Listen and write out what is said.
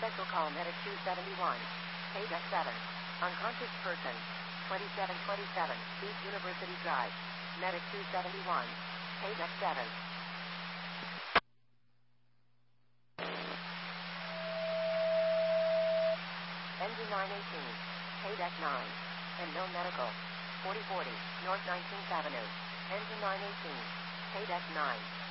Potential call medic 271. Paydeck 7. Unconscious person. 2727 East University Drive. Medic 271. Paydeck 7. Engine 918. Paydeck 9. And no medical. 4040 North 19th Avenue. Engine 918. Paydeck 9.